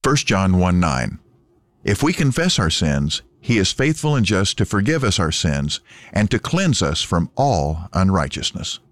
1 John 1:9. If we confess our sins, He is faithful and just to forgive us our sins and to cleanse us from all unrighteousness.